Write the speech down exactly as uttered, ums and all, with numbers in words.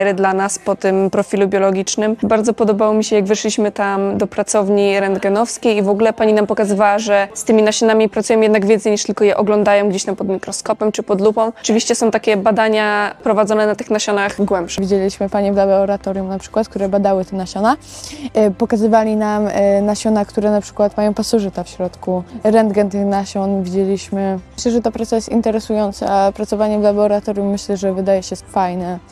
dla nas po tym profilu biologicznym. Bardzo podobało mi się, jak wyszliśmy tam do pracowni rentgenowskiej i w ogóle pani nam pokazywała, że z tymi nasionami pracują jednak więcej niż tylko je oglądają gdzieś tam pod mikroskopem czy pod lupą. Oczywiście są takie badania prowadzone na tych nasionach głębsze. Widzieliśmy panie w laboratorium na przykład, które badały te nasiona. Pokazywali nam nasiona, które na przykład mają pasożyta w środku. Rentgen tych nasion widzieliśmy. Myślę, że ta praca jest interesująca, a pracowanie w laboratorium myślę, że wydaje się fajne.